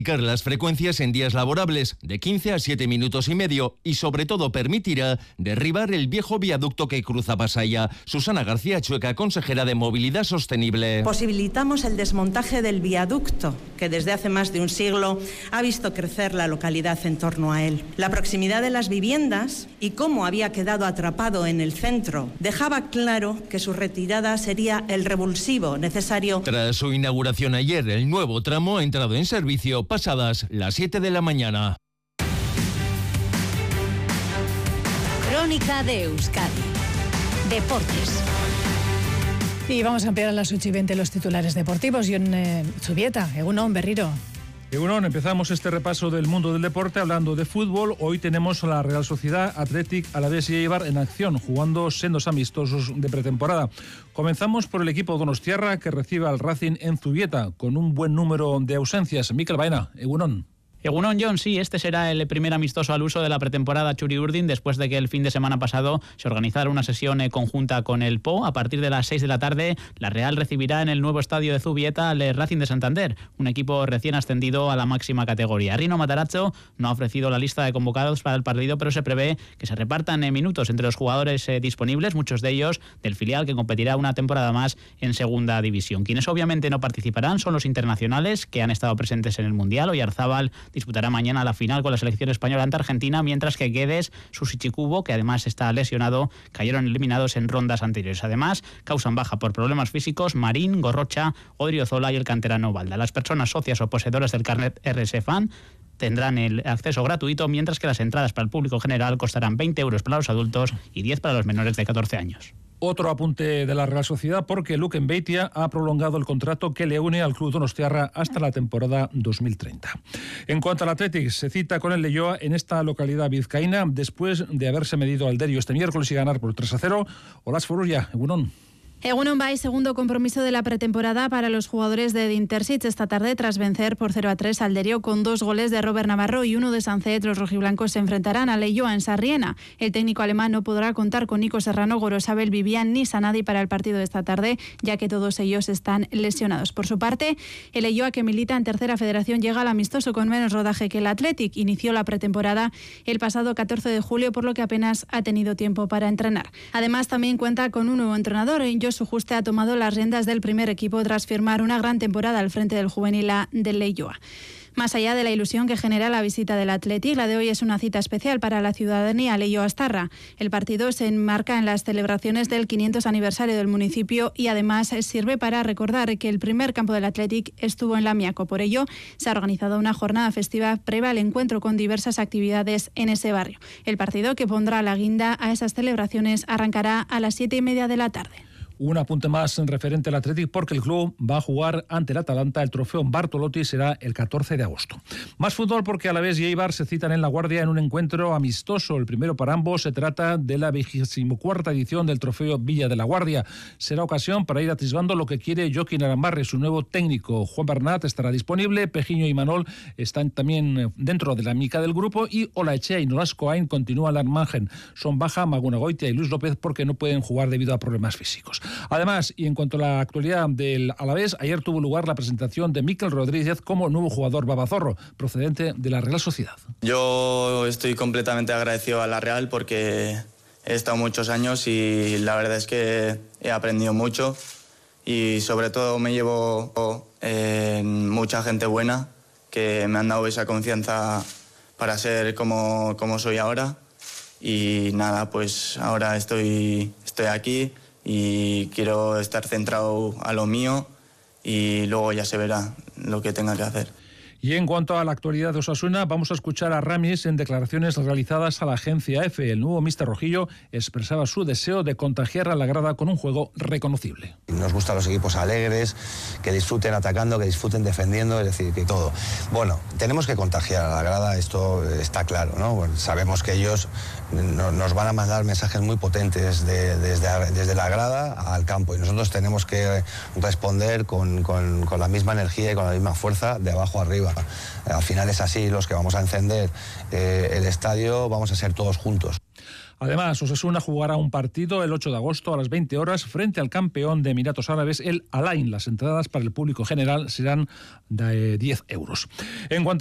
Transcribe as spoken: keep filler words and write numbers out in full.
las frecuencias en días laborables de quince a siete minutos y medio y sobre todo permitirá derribar el viejo viaducto que cruza Pasaia. Susana García Chueca, consejera de Movilidad Sostenible. Posibilitamos el desmontaje del viaducto que desde hace más de un siglo ha visto crecer la localidad en torno a él. La proximidad de las viviendas y cómo había quedado atrapado en el centro dejaba claro que su retirada sería el revulsivo necesario. Tras su inauguración ayer, el nuevo tramo ha entrado en servicio pasadas las siete de la mañana. Crónica de Euskadi. Deportes. Y vamos a ampliar a las ocho y veinte los titulares deportivos. Y en eh, Zubieta, Egunon, Berriro. Egunon, empezamos este repaso del mundo del deporte hablando de fútbol. Hoy tenemos a la Real Sociedad, Athletic, Alavés y Eibar en acción, jugando sendos amistosos de pretemporada. Comenzamos por el equipo donostiarra que recibe al Racing en Zubieta, con un buen número de ausencias. Mikel Baena, Egunon. Egunon, John, sí, este será el primer amistoso al uso de la pretemporada Txuri-Urdin después de que el fin de semana pasado se organizara una sesión conjunta con el P O. A partir de las seis de la tarde, la Real recibirá en el nuevo estadio de Zubieta al Racing de Santander, un equipo recién ascendido a la máxima categoría. Rino Matarazzo no ha ofrecido la lista de convocados para el partido, pero se prevé que se repartan minutos entre los jugadores disponibles, muchos de ellos del filial que competirá una temporada más en segunda división. Quienes obviamente no participarán son los internacionales que han estado presentes en el Mundial. Oyarzábal disputará mañana la final con la selección española ante Argentina, mientras que Guedes, Susichi Kubo, que además está lesionado, cayeron eliminados en rondas anteriores. Además, causan baja por problemas físicos Marín, Gorrocha, Odriozola y el canterano Balda. Las personas socias o poseedoras del carnet R S Fan tendrán el acceso gratuito, mientras que las entradas para el público general costarán veinte euros para los adultos y diez para los menores de catorce años. Otro apunte de la Real Sociedad, porque Luke Mbeitia ha prolongado el contrato que le une al club donostiarra hasta la temporada dos mil treinta. En cuanto al Athletic, se cita con el Leioa en esta localidad vizcaína después de haberse medido al Derio este miércoles y ganar por tres a cero. Olas Forulla, Egunon. Egunon Bay, segundo compromiso de la pretemporada para los jugadores de Dintersic esta tarde tras vencer por cero a tres al Derio con dos goles de Robert Navarro y uno de Sancet. Los rojiblancos se enfrentarán a Leioa en Sarriena. El técnico alemán no podrá contar con Nico Serrano, Gorosabel, Vivian ni Sanadi para el partido de esta tarde, ya que todos ellos están lesionados. Por su parte, el Leioa, que milita en tercera federación, llega al amistoso con menos rodaje que el Athletic. Inició la pretemporada el pasado catorce de julio, por lo que apenas ha tenido tiempo para entrenar. Además, también cuenta con un nuevo entrenador. Josu Juste ha tomado las riendas del primer equipo tras firmar una gran temporada al frente del juvenil A del Leioa. Más allá de la ilusión que genera la visita del Athletic, la de hoy es una cita especial para la ciudadanía leioastarra. El partido se enmarca en las celebraciones del quinientos aniversario del municipio y además sirve para recordar que el primer campo del Athletic estuvo en Lamiaco. Por ello, se ha organizado una jornada festiva previa al encuentro con diversas actividades en ese barrio. El partido, que pondrá la guinda a esas celebraciones, arrancará a las siete y media de la tarde. Un apunte más referente al Athletic, porque el club va a jugar ante el Atalanta. El trofeo Bartolotti será el catorce de agosto. Más fútbol, porque Alavés y Eibar se citan en La Guardia en un encuentro amistoso. El primero para ambos. Se trata de la vigésimocuarta edición del trofeo Villa de La Guardia. Será ocasión para ir atisbando lo que quiere Joaquín Arambarre, su nuevo técnico. Juan Bernat estará disponible. Pejiño y Manol están también dentro de la mica del grupo. Y Olaechea y Nolasco Ain continúan al margen. Son baja Magunagoitia y Luis López porque no pueden jugar debido a problemas físicos. Además, y en cuanto a la actualidad del Alavés, ayer tuvo lugar la presentación de Mikel Rodríguez como nuevo jugador babazorro, procedente de la Real Sociedad. Yo estoy completamente agradecido a la Real porque he estado muchos años y la verdad es que he aprendido mucho y sobre todo me llevo eh, mucha gente buena que me han dado esa confianza para ser como, como soy ahora. Y nada, pues ahora estoy, estoy aquí y quiero estar centrado a lo mío y luego ya se verá lo que tenga que hacer. Y en cuanto a la actualidad de Osasuna, vamos a escuchar a Ramis en declaraciones realizadas a la agencia EFE. El nuevo míster rojillo expresaba su deseo de contagiar a la grada con un juego reconocible. Nos gustan los equipos alegres, que disfruten atacando, que disfruten defendiendo, es decir, que todo. Bueno, tenemos que contagiar a la grada, esto está claro, ¿no? Bueno, sabemos que ellos no, nos van a mandar mensajes muy potentes de, desde, desde la grada al campo y nosotros tenemos que responder con, con, con la misma energía y con la misma fuerza de abajo arriba. Al final es así, los que vamos a encender eh, el estadio vamos a ser todos juntos. Además, Osasuna jugará un partido el ocho de agosto a las veinte horas frente al campeón de Emiratos Árabes, el Al Ain. Las entradas para el público general serán de diez euros. En cuanto